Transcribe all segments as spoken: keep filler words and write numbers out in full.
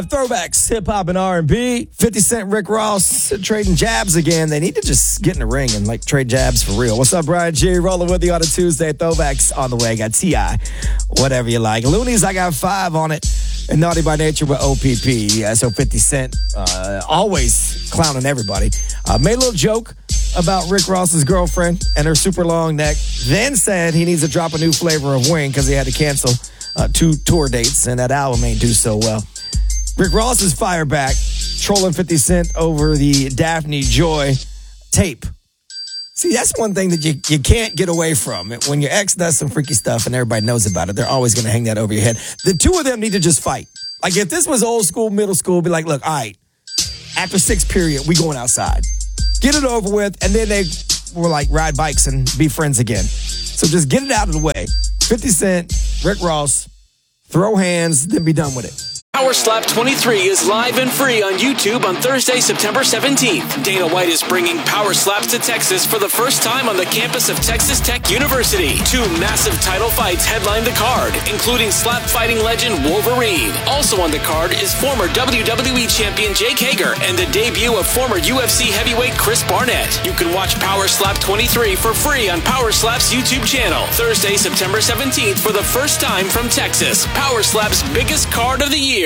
Throwbacks, hip-hop and R and B. fifty Cent, Rick Ross trading jabs again. They need to just get in the ring and like trade jabs for real. What's up, Brian G? Rolling with you on a Tuesday. Throwbacks on the way. I got T I Whatever you like. Loonies, I got five on it. And Naughty by Nature with O P P. Yeah, so fifty Cent, uh, always clowning everybody. Uh, made a little joke about Rick Ross's girlfriend and her super long neck. Then said he needs to drop a new flavor of wing because he had to cancel uh, two tour dates and that album ain't do so well. Rick Ross is fired back, trolling fifty Cent over the Daphne Joy tape. See, that's one thing that you, you can't get away from. When your ex does some freaky stuff and everybody knows about it, they're always going to hang that over your head. The two of them need to just fight. Like, if this was old school, middle school, be like, look, all right, after sixth period, we going outside. Get it over with, and then they were like, ride bikes and be friends again. So just get it out of the way. fifty Cent, Rick Ross, throw hands, then be done with it. Power Slap twenty-three is live and free on YouTube on Thursday, September seventeenth. Dana White is bringing Power Slaps to Texas for the first time on the campus of Texas Tech University. Two massive title fights headline the card, including slap fighting legend Wolverine. Also on the card is former W W E champion Jake Hager and the debut of former U F C heavyweight Chris Barnett. You can watch Power Slap twenty-three for free on Power Slap's YouTube channel. Thursday, September seventeenth for the first time from Texas. Power Slap's biggest card of the year.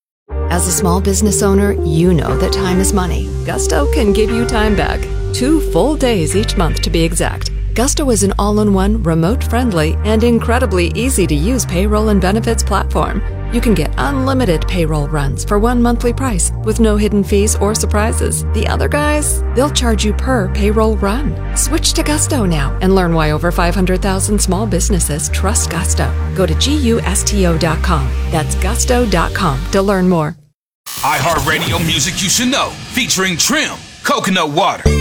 As a small business owner, you know that time is money. Gusto can give you time back. Two full days each month to be exact. Gusto is an all-in-one, remote-friendly, and incredibly easy-to-use payroll and benefits platform. You can get unlimited payroll runs for one monthly price with no hidden fees or surprises. The other guys, they'll charge you per payroll run. Switch to Gusto now and learn why over five hundred thousand small businesses trust Gusto. Go to gusto dot com. That's gusto dot com to learn more. iHeartRadio music you should know, featuring Trim, Coconut Water.